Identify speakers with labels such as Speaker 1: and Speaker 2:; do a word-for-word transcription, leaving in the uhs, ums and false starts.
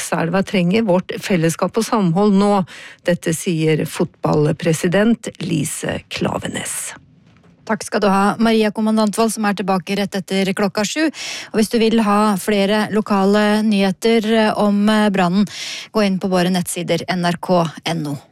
Speaker 1: Lakselva trenger vårt fellesskap og samhold nå. Dette sier fotballpresident Lise Klavenes.
Speaker 2: Takk skal du ha, Maria Kommandantvold, som er tilbake rett etter klokka sju. Og hvis du vil ha flere lokale nyheter om brannen, gå inn på våre nettsider N R K punktum N O.